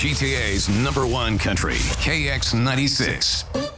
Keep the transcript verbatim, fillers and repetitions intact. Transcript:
G T A's number one country, K X ninety-six.